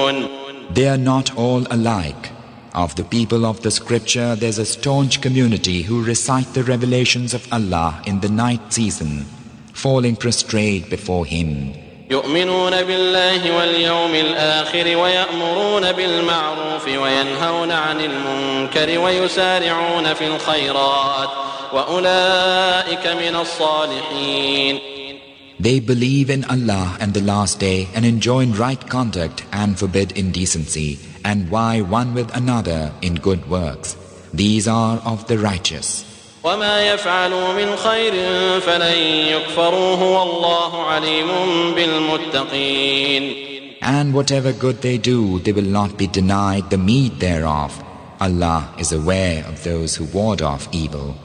يؤمنون. They are not all alike. Of the people of the scripture, there's a staunch community who recite the revelations of Allah in the night season, falling prostrate before Him. يؤمنون بالله واليوم الآخر ويأمرون بالمعروف وينهون عن المنكر ويسارعون في الخيرات وأولئك من الصالحين. They believe in Allah and the last day and enjoin right conduct and forbid indecency and vie one with another in good works. These are of the righteous. وما يفعلوا من خير فلن يكفروه والله عليم بالمتقين. And whatever good they do, they will not be denied the meed thereof. Allah is aware of those who ward off evil.